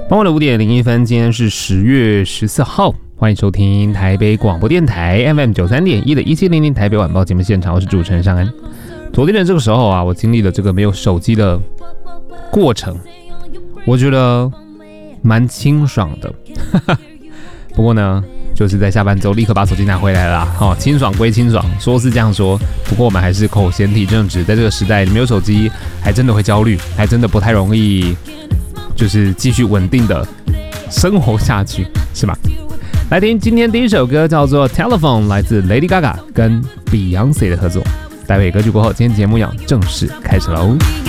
傍晚的5:01，今天是10月14号，欢迎收听台北广播电台 FM93.1的1700台北晚报节目现场，我是主持人尚恩。昨天的这个时候啊，我经历了这个没有手机的过程，我觉得蛮清爽的。不过呢，就是在下班之后立刻把手机拿回来了啦。清爽归清爽，说是这样说，不过我们还是口嫌体正直，在这个时代，你没有手机，还真的会焦虑，还真的不太容易，就是继续稳定的生活下去，是吧？来听今天第一首歌，叫做《Telephone》，来自 Lady Gaga 跟 Beyonce 的合作。待会歌曲过后，今天节目要正式开始喽。